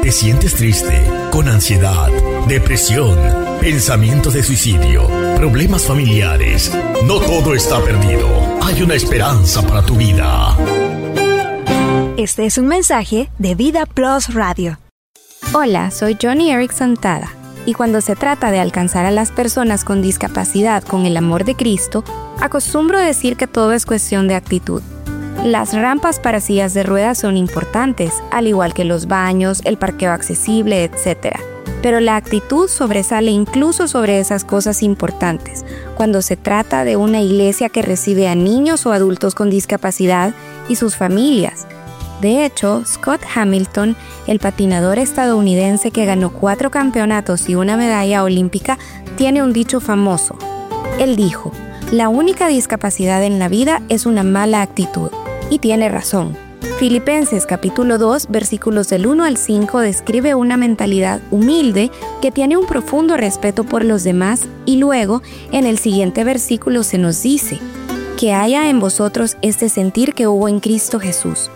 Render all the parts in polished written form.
¿Te sientes triste, con ansiedad, depresión, pensamientos de suicidio, problemas familiares? No todo está perdido. Hay una esperanza para tu vida. Este es un mensaje de Vida Plus Radio. Hola, soy Johnny Erickson Tada, y cuando se trata de alcanzar a las personas con discapacidad con el amor de Cristo, acostumbro decir que todo es cuestión de actitud. Las rampas para sillas de ruedas son importantes, al igual que los baños, el parqueo accesible, etc. Pero la actitud sobresale incluso sobre esas cosas importantes, cuando se trata de una iglesia que recibe a niños o adultos con discapacidad y sus familias. De hecho, Scott Hamilton, el patinador estadounidense que ganó 4 campeonatos y una medalla olímpica, tiene un dicho famoso. Él dijo: "La única discapacidad en la vida es una mala actitud". Y tiene razón. Filipenses capítulo 2, versículos del 1 al 5 describe una mentalidad humilde que tiene un profundo respeto por los demás, y luego, en el siguiente versículo se nos dice: "Que haya en vosotros este sentir que hubo en Cristo Jesús".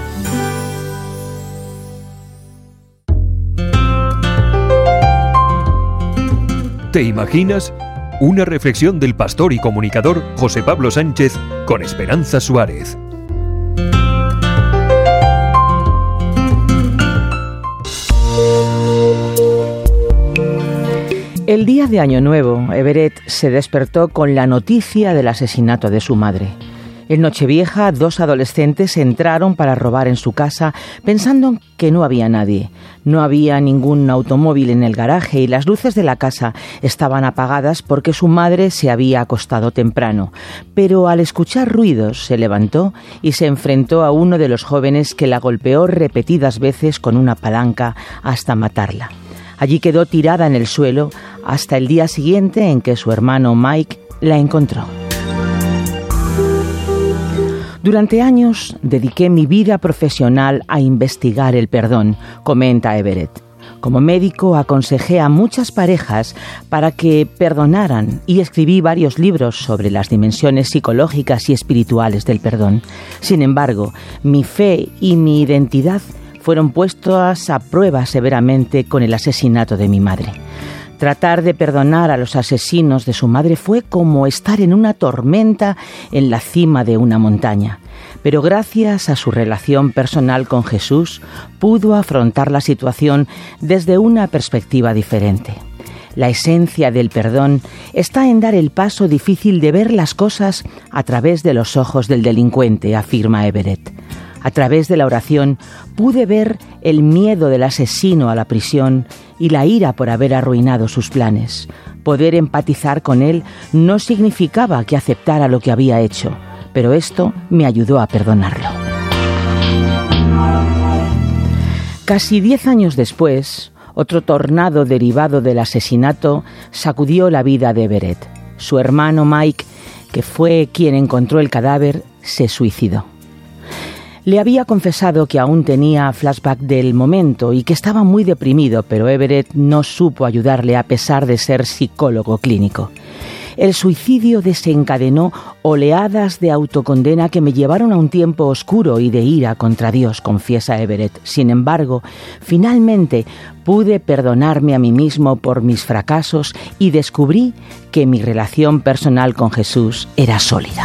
¿Te imaginas? Una reflexión del pastor y comunicador José Pablo Sánchez con Esperanza Suárez. El día de Año Nuevo, Everett se despertó con la noticia del asesinato de su madre. En Nochevieja, 2 adolescentes entraron para robar en su casa pensando que no había nadie. No había ningún automóvil en el garaje y las luces de la casa estaban apagadas porque su madre se había acostado temprano. Pero al escuchar ruidos se levantó y se enfrentó a uno de los jóvenes que la golpeó repetidas veces con una palanca hasta matarla. Allí quedó tirada en el suelo hasta el día siguiente en que su hermano Mike la encontró. Durante años dediqué mi vida profesional a investigar el perdón, comenta Everett. Como médico aconsejé a muchas parejas para que perdonaran y escribí varios libros sobre las dimensiones psicológicas y espirituales del perdón. Sin embargo, mi fe y mi identidad fueron puestas a prueba severamente con el asesinato de mi madre. Tratar de perdonar a los asesinos de su madre fue como estar en una tormenta en la cima de una montaña. Pero gracias a su relación personal con Jesús, pudo afrontar la situación desde una perspectiva diferente. La esencia del perdón está en dar el paso difícil de ver las cosas a través de los ojos del delincuente, afirma Everett. A través de la oración pude ver el miedo del asesino a la prisión y la ira por haber arruinado sus planes. Poder empatizar con él no significaba que aceptara lo que había hecho, pero esto me ayudó a perdonarlo. Casi 10 años después, otro tornado derivado del asesinato sacudió la vida de Everett. Su hermano Mike, que fue quien encontró el cadáver, se suicidó. Le había confesado que aún tenía flashback del momento y que estaba muy deprimido, pero Everett no supo ayudarle a pesar de ser psicólogo clínico. El suicidio desencadenó oleadas de autocondena que me llevaron a un tiempo oscuro y de ira contra Dios, confiesa Everett. Sin embargo, finalmente pude perdonarme a mí mismo por mis fracasos y descubrí que mi relación personal con Jesús era sólida.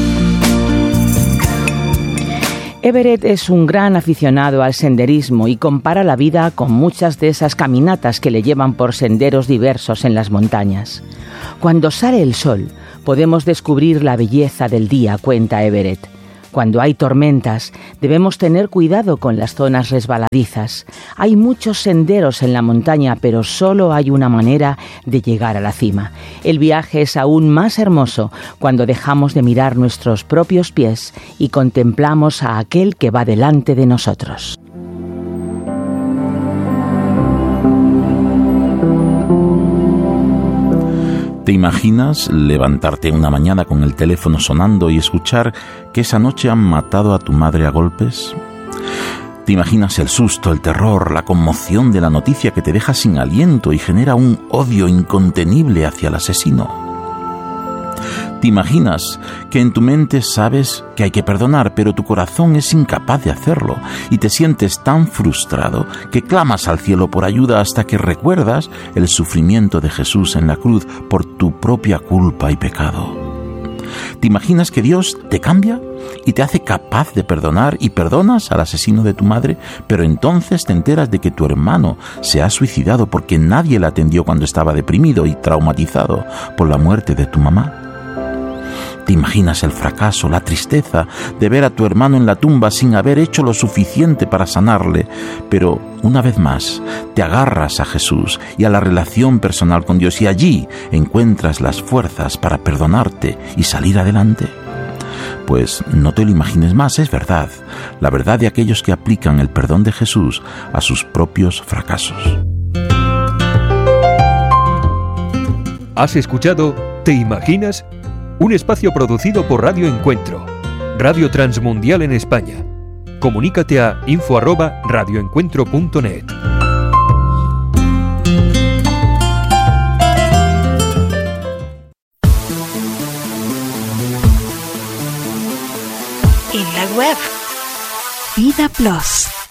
Everett es un gran aficionado al senderismo y compara la vida con muchas de esas caminatas que le llevan por senderos diversos en las montañas. Cuando sale el sol, podemos descubrir la belleza del día, cuenta Everett. Cuando hay tormentas, debemos tener cuidado con las zonas resbaladizas. Hay muchos senderos en la montaña, pero solo hay una manera de llegar a la cima. El viaje es aún más hermoso cuando dejamos de mirar nuestros propios pies y contemplamos a aquel que va delante de nosotros. ¿Te imaginas levantarte una mañana con el teléfono sonando y escuchar que esa noche han matado a tu madre a golpes? ¿Te imaginas el susto, el terror, la conmoción de la noticia que te deja sin aliento y genera un odio incontenible hacia el asesino? Te imaginas que en tu mente sabes que hay que perdonar, pero tu corazón es incapaz de hacerlo y te sientes tan frustrado que clamas al cielo por ayuda hasta que recuerdas el sufrimiento de Jesús en la cruz por tu propia culpa y pecado. ¿Te imaginas que Dios te cambia y te hace capaz de perdonar y perdonas al asesino de tu madre, pero entonces te enteras de que tu hermano se ha suicidado porque nadie le atendió cuando estaba deprimido y traumatizado por la muerte de tu mamá? ¿Te imaginas el fracaso, la tristeza de ver a tu hermano en la tumba sin haber hecho lo suficiente para sanarle? Pero, una vez más, te agarras a Jesús y a la relación personal con Dios y allí encuentras las fuerzas para perdonarte y salir adelante. Pues no te lo imagines más, es verdad, la verdad de aquellos que aplican el perdón de Jesús a sus propios fracasos. ¿Has escuchado ¿Te imaginas? Un espacio producido por Radio Encuentro, Radio Transmundial en España. Comunícate a info@radioencuentro.net. En la web Vida Plus.